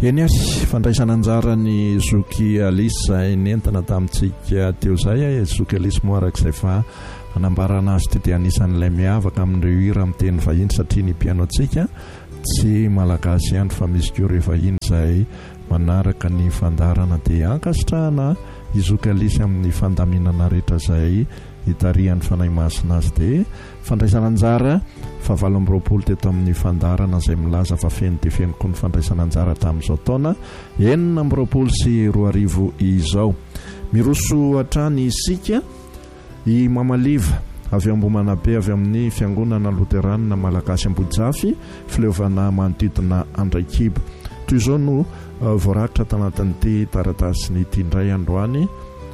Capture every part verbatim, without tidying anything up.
eny asy fandraisana anjara ny zoky alisy zay nentana tamintsika teo zay zoky alisy moa arak'izay fa anambarana azy teo dia anisan'ilay miavaka amin'ireo hira amin'ny teny vahiny satria ny piano antsika tsy malagasy ihany fa misy koa ireo vahiny zay manaraka ny fandarana dia ankasitrahana izoky alisy amin'ny fandaminana rehetra zay hitarihan'ny fanahy masina azy dia fandraisana anjara fa valo amby roapolo teto amin'ny fandarana izay milaza fa feno dia feno koa ny fandraisana anjara tamin'izao taona enina amby roapolo sy roa arivo izao miroso hatrany isika i mamaliva avy ambomanabe avy amin'ny fiangonana loteranina malagasy Ambojafy fileovana manodidina Andrakibo toy izao no voarakitra tanatin'ity taratasy ny tindray androany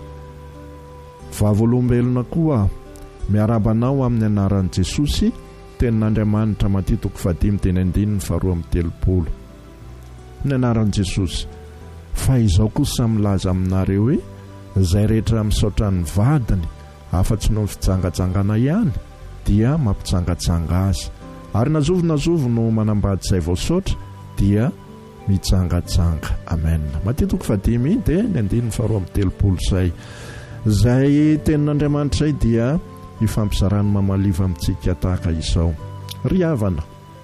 vavolombelona koa miarabanao amin'ny anaran'i Jesosy tenin'Andriamanitra matitoko fadimy teny andininy faharoa amin'ny telopolo ny anaran'i Jesosy fa izao kosa milaza aminareo hoe izay rehetra misaotra ny vadiny afa-tsy no fijangajangana ihany dia mampijangajanga azy ary nazovo nazovo no manambady izay voasaotra dia mijangajanga amen matitoko fadimy dia ny andininy faharoa amin'ny telopolo zay izay tenin'Andriamanitra izay dia ifampizarany mamaliva amintsika tahaka izao ry havana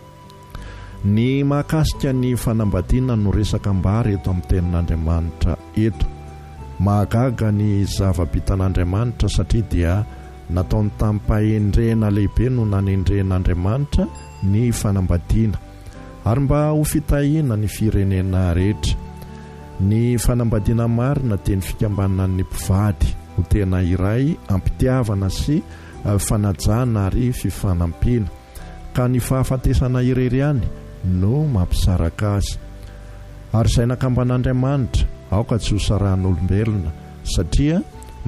ny mahakasika ny fanambadiana no resaka mbary eto amin'ny tenin'Andriamanitra eto mahagaga ny zava-bitan'Andriamanitra satria dia nataony tampahendrena lehibe no nanendren'Andriamanitra ny fanambadiana ary mba ho fitahiana ny firenena rehetra ny fanambadiana marina dia ny fikambanana ny mpivady ho tena iray ampitiavana sy fanajana ary fifanampiana ka ny fahafatesana irery ihany no mampisaraka azy ary izay nakamban'Andriamanitra aoka tsy ho saran'olombelona satria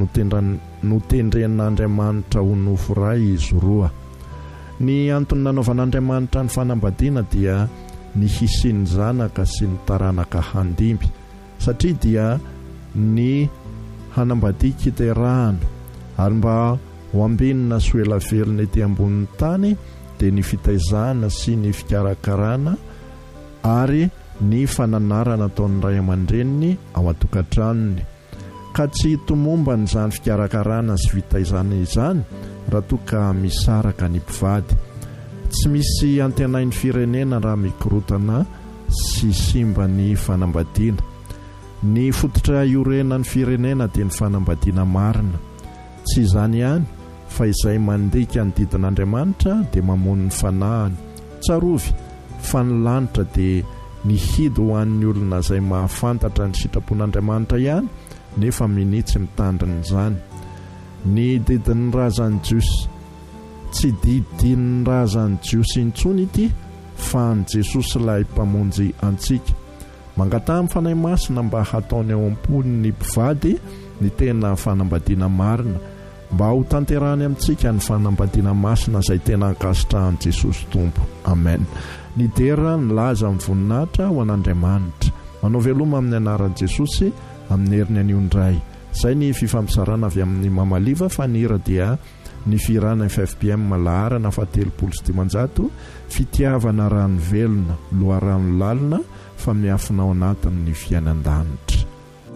notendren'Andriamanitra ho nofo ray izy roa ny antony nanaovan'Andriamanitra ny fanambadiana dia ny hisiany zanaka sy ny taranaka handimby satria dia ny hanambadiana kiterahana ary mba ho ambinina sy ho ela velona ety ambonin'ny tany dia ny fitaizana sy ny fikarakarana ary ny fananarana ataon'ny ray aman-dreniny ao atokantranony ka tsy hitomomba n'izany fikarakarana sy fitaizana izany raha toa ka misaraka ny mpivady tsy misy antenain'ny firenena raha mikorotana sy simba ny fanambadiana ny fototra iorenan'ny firenena dia ny fanambadiana marina tsy izany ihany fa izay mandika ny didin'Andriamanitra dia mamono ny fanahany tsarovy fa ny lanitra dia ny hidy ho an'ny olona izay mahafantatra ny sitrapon'Andriamanitra ihany nefa minitsy mitandrina izany ny didin'ny razan'ny jiosy tsy didin'ny razan'ny jiosy intsony ity fa ny Jesosy ilay mpamonjy antsika mangataha amin'ny fanahy masina mba hataony ao am-pony ny mpivady ny tena fanambadiana marina mba ho tanterahany amintsika ny fanambadiana masina izay tena ankasitrahan'i Jesosy tompo amen ny dera ny laza amin'ny voninahitra ho an'Andriamanitra manao veloma amin'ny anaran'i Jesosy amin'ny heriny aniondray izay ny fifampizarana avy amin'ny mamaliva fa ny hira dia ny firana F F P M laharana fahatelopolo sy dimanjato fitiavana rano velona loharano lalina fa miafinao anatiny ny fiainan-danitra